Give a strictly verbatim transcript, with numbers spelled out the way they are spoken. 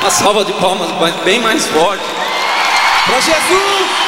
Uma salva de palmas bem mais forte. Pra Jesus!